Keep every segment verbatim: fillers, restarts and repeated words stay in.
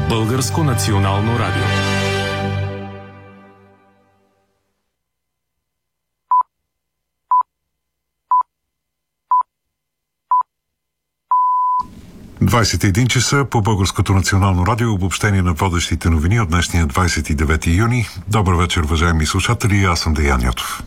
Българско национално радио. двадесет и един часа по Българското национално радио, обобщение на водещите новини от днешния двадесет и девети юни. Добър вечер, уважаеми слушатели, аз съм Деян Йотов.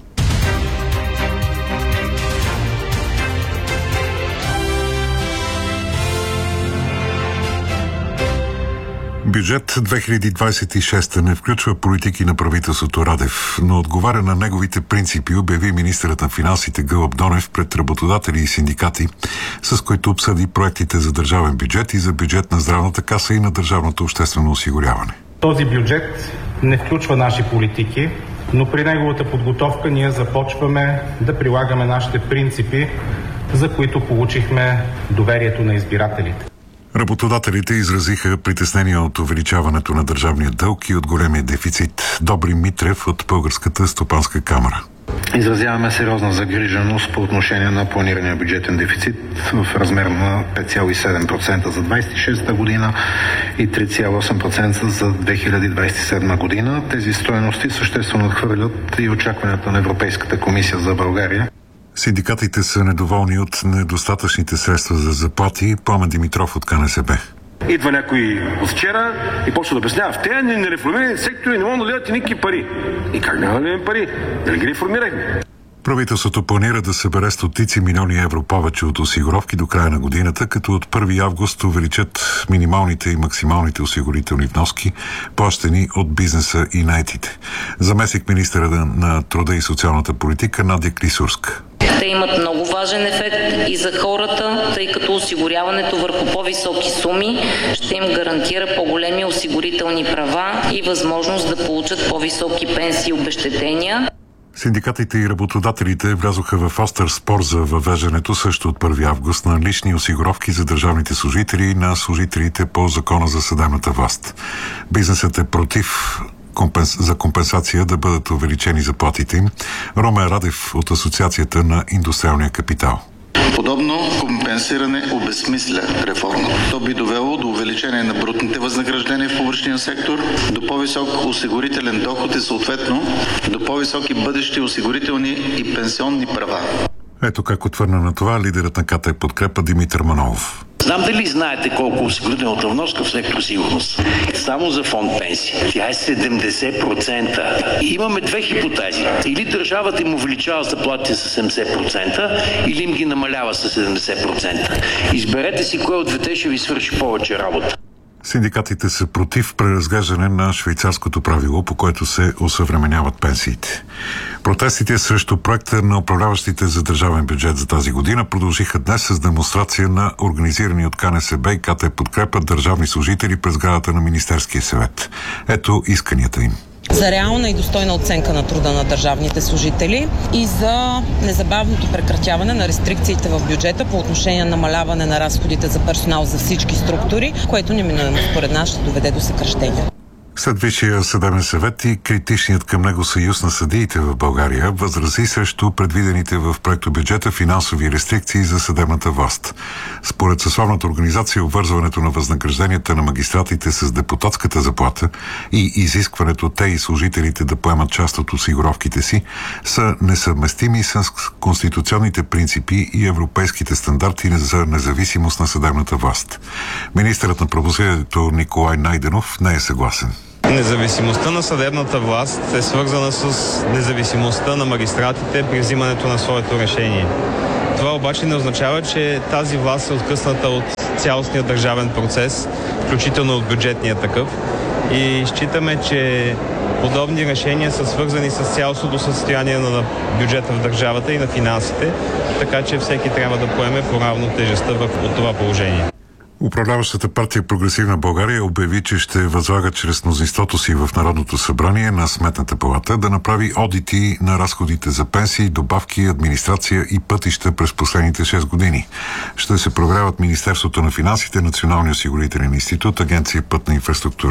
Бюджет две хиляди двадесет и шеста не включва политики на правителството Радев, но отговаря на неговите принципи, обяви министърът на финансите Гълъб Донев пред работодатели и синдикати, с които обсъди проектите за държавен бюджет и за бюджет на здравната каса и на държавното обществено осигуряване. Този бюджет не включва наши политики, но при неговата подготовка ние започваме да прилагаме нашите принципи, за които получихме доверието на избирателите. Работодателите изразиха притеснения от увеличаването на държавния дълг и от големия дефицит. Добри Митрев от Българската стопанска камара. Изразяваме сериозна загриженост по отношение на планирания бюджетен дефицит в размер на пет цяло и седем процента за двадесет и шеста година и три цяло и осем процента за две хиляди двадесет и седма година. Тези стойности съществено надхвърлят и очакванията на Европейската комисия за България. Синдикатите са недоволни от недостатъчните средства за заплати. Пламен Димитров от К Н С Б. Идва някой от вчера и почва да обяснява: в тези нереформирани сектори не могат да дадат никакви пари. И как няма да дадем пари? Дали ги реформирахме? Правителството планира да събере стотици милиони евро повече от осигуровки до края на годината, като от първи август увеличат минималните и максималните осигурителни вноски, плащани от бизнеса и наетите. Заместник министъра на труда и социалната политика Надя Клисурска. Те имат много важен ефект и за хората, тъй като осигуряването върху по-високи суми ще им гарантира по-големи осигурителни права и възможност да получат по-високи пенсии и обезщетения. Синдикатите и работодателите влязоха в остър спор за въвеждането също от първи август на лични осигуровки за държавните служители и на служителите по Закона за съдебната власт. Бизнесът е против компенс... за компенсация да бъдат увеличени заплатите им. Румен Радев от Асоциацията на индустриалния капитал. Подобно компенсиране обезсмисля реформата. То би довело до увеличение на брутните възнаграждения в публичния сектор, до по-висок осигурителен доход и съответно до по-високи бъдещи осигурителни и пенсионни права. Ето как отвърна на това лидерът на КТ Подкрепа Димитър Манолов. Знам дали знаете колко осигурителната вноска в сектор сигурност. Само за фонд пенсии. Тя е седемдесет процента. Имаме две хипотези. Или държавата им увеличава заплатите с седемдесет процента, или им ги намалява с седемдесет процента. Изберете си кое от двете ще ви свърши повече работа. Синдикатите са против преразглеждане на швейцарското правило, по което се осъвременяват пенсиите. Протестите срещу проекта на управляващите за държавен бюджет за тази година продължиха днес с демонстрация на организирани от К Н С Б и КТ Подкрепа държавни служители през сградата на Министерския съвет. Ето исканията им. За реална и достойна оценка на труда на държавните служители и за незабавното прекратяване на рестрикциите в бюджета по отношение на намаляване на разходите за персонал за всички структури, което неминуемо според нас ще доведе до съкращения. След Висшия съдебен съвет и критичният към него съюз на съдиите в България възрази срещу предвидените в проектобюджета финансови рестрикции за съдебната власт. Според съсловната организация, обвързването на възнагражденията на магистратите с депутатската заплата и изискването те и служителите да поемат част от осигуровките си са несъвместими с конституционните принципи и европейските стандарти за независимост на съдебната власт. Министърът на правосъдието Николай Найденов не е съгласен. Независимостта на съдебната власт е свързана с независимостта на магистратите при взимането на своето решение. Това обаче не означава, че тази власт е откъсната от цялостния държавен процес, включително от бюджетния такъв. И считаме, че подобни решения са свързани с цялостното състояние на бюджета в държавата и на финансите, така че всеки трябва да поеме по-равно тежестта в това положение. Управляващата партия Прогресивна България обяви, че ще възлага чрез мнозинството си в Народното събрание на Сметната палата да направи одити на разходите за пенсии, добавки, администрация и пътища през последните шест години. Ще се проверяват Министерството на финансите, Националния осигурителен институт, Агенция Пътна инфраструктура.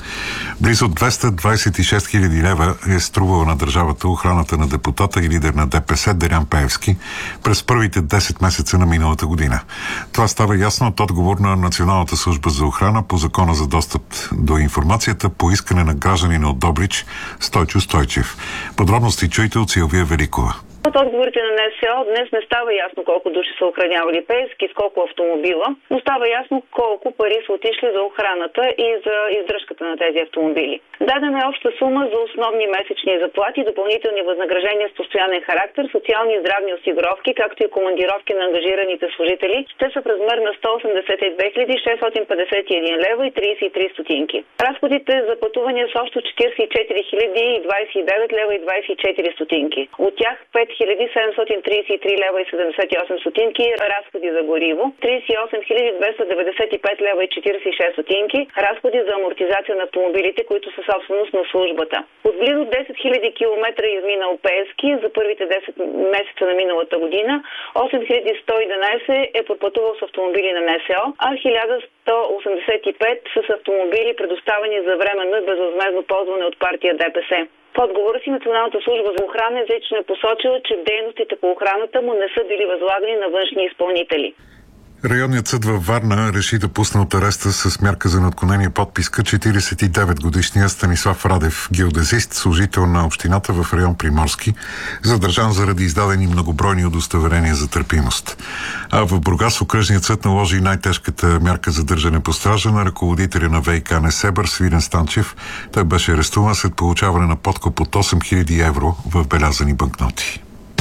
Близо двеста двадесет и шест хиляди лева е струвала на държавата охраната на депутата и лидер на ДПС Делян Пеевски през първите десет месеца на миналата година. Това става ясно от отговор на Националната служба за охрана по Закона за достъп до информацията по искане на гражданина от Добрич Стойчо Стойчев. Подробности чуйте от Силвия Великова. От отговорите на НСО днес не става ясно колко души са охранявали Пеевски, с колко автомобила, но става ясно колко пари са отишли за охраната и за издръжката на тези автомобили. Дадена е обща сума за основни месечни заплати, допълнителни възнаграждения с постоянен характер, социални и здравни осигуровки, както и командировки на ангажираните служители. Те са в размер на сто осемдесет и две хиляди шестстотин петдесет и един лева и тридесет и три стотинки. Разходите за пътувания са общо четиридесет и четири хиляди двадесет и девет лева и двадесет и четири стотинки. От тях пет хиляди седемстотин тридесет и три лева и седемдесет и осем стотинки разходи за гориво, тридесет и осем хиляди двеста деветдесет и пет лева и четиридесет и шест стотинки разходи за амортизация на автомобилите, които са собственост на службата. От близо десет хиляди километра изминал Пеевски за първите десет месеца на миналата година, осем хиляди сто и единадесет е подпътувал с автомобили на НСО, а хиляда сто осемдесет и пет с автомобили, предоставени за временно и безвъзмездно ползване от партия ДПС. В отговора си Националната служба за охрана изрично е посочила, че дейностите по охраната му не са били възлагани на външни изпълнители. Районният съд във Варна реши да пусне от ареста с мярка за неотклонение подписка четиридесет и девет годишния Станислав Радев, геодезист, служител на общината в район Приморски, задържан заради издадени многобройни удостоверения за търпимост. А в Бургас окръжният съд наложи най-тежката мярка за държане по стража на ръководителя на ВиК Несебър Свирен Станчев. Той беше арестуван след получаване на подкуп от осем хиляди евро в белязани банкноти.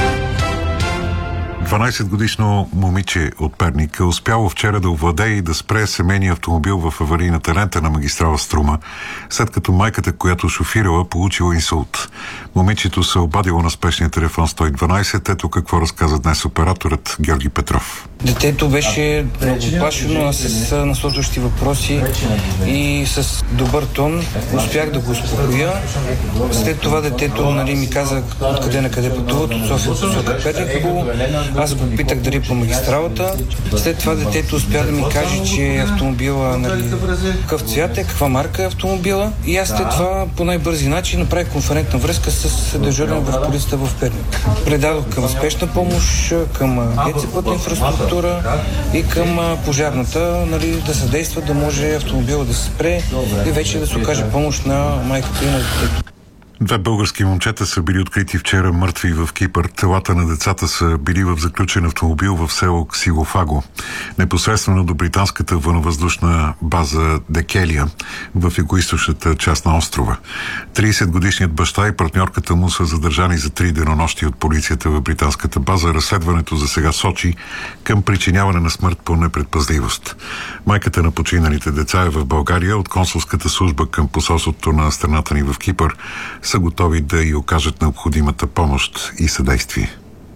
дванадесетгодишно момиче от Перник е успяло вчера да овладее и да спре семейния автомобил в аварийната лента на магистрала Струма, след като майката, която шофирала, получила инсулт. Момичето се обадило на спешния телефон сто и дванадесет. Ето какво разказа днес операторът Георги Петров. Детето беше много плашено с насочващи въпроси и с добър тон. Успях да го успокоя. След това детето, нали, ми каза откъде на къде пътуват, от София до Сока Перник. Аз го питах дали по магистралата. След това детето успя да ми каже, че автомобила, нали, какъв цвят е, каква марка е автомобила. И аз след това по най-бързи начин направих конферентна връзка с дежурен в полицията в Перник. Предадох към спешна помощ, към ГЦ Пътна инфраструктура и към пожарната, нали, да съдействат да може автомобила да се спре и вече да се окаже помощ на майката и на детето. Две български момчета са били открити вчера мъртви в Кипър. Телата на децата са били в заключен автомобил в село Ксилофаго, непосредствено до британската военновъздушна база Декелия в югоизточната част на острова. тридесетгодишният баща и партньорката му са задържани за три денонощи от полицията в британската база. Разследването за сега сочи към причиняване на смърт по непредпазливост. Майката на починалите деца е в България. От консулската служба към посолството на страната ни в Кипър са готови да й окажат необходимата помощ и съдействие.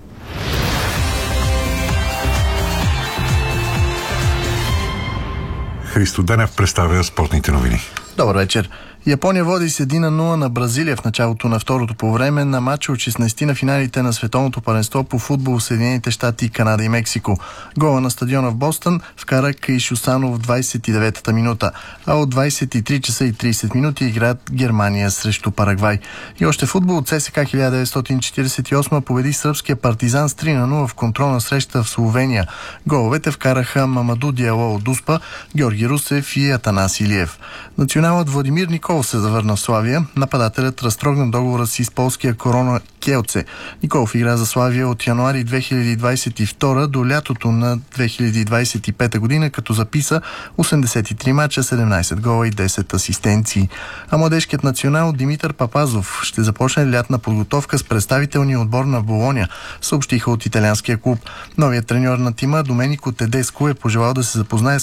Христо Денев представя спортните новини. Добър вечер. Япония води с едно на нула на Бразилия в началото на второто по време на матча от шестнадесети на финалите на световното първенство по футбол в Съединените щати, Канада и Мексико. Гола на стадиона в Бостън вкара Каиш Осано в двадесет и деветата минута, а от двадесет и три часа и тридесет минути играят Германия срещу Парагвай. И още футбол от ЦСКА хиляда деветстотин четиридесет и осма победи сръбския Партизан с три на нула в контролна среща в Словения. Головете вкараха Мамаду Диало от Дуспа, Георги Русев и Атанас Илиев. Националът Владимир Николов се завърна в Славия. Нападателят разтрогна договора си с полския Корона Келце. Николов игра за Славия от януари две хиляди двадесет и втора до лятото на две хиляди двадесет и пета година, като записа осемдесет и три мача, седемнадесет гола и десет асистенции. А младежкият национал Димитър Папазов ще започне лятна подготовка с представителния отбор на Болоня, съобщиха от италианския клуб. Новият треньор на тима Доменико Тедеско е пожелал да се запознае с